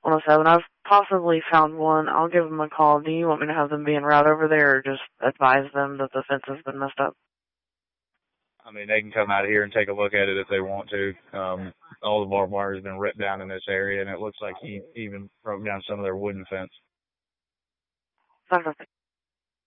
107. I've possibly found one. I'll give them a call. Do you want me to have them be en route over there or just advise them that the fence has been messed up? I mean, they can come out here and take a look at it if they want to. All the barbed wire has been ripped down in this area, and it looks like he even broke down some of their wooden fence. Fantastic.